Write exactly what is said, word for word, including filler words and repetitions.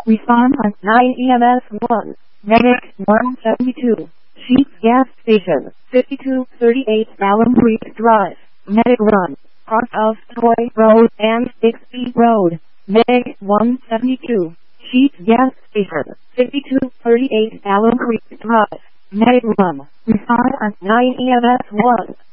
Respond on nine E M S one. Medic one seventy-two. Sheets Gas Station, fifty-two thirty-eight Alum Creek Drive. Medic Run. Cross of Toy Road and Bixby Road. Medic one seventy-two. Sheets Gas Station, fifty-two thirty-eight Alum Creek Drive. Medic Run. Respond on nine E M S one.